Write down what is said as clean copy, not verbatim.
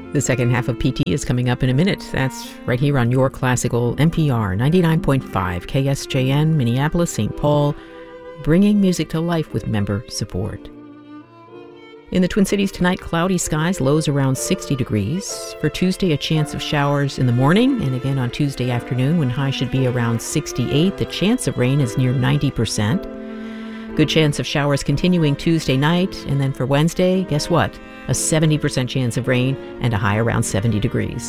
The second half of PT is coming up in a minute. That's right here on your classical NPR 99.5 KSJN, Minneapolis, St. Paul, bringing music to life with member support. In the Twin Cities tonight, cloudy skies, lows around 60 degrees. For Tuesday, a chance of showers in the morning, and again on Tuesday afternoon when highs should be around 68. The chance of rain is near 90%. Good chance of showers continuing Tuesday night, and then for Wednesday, guess what? A 70% chance of rain and a high around 70 degrees.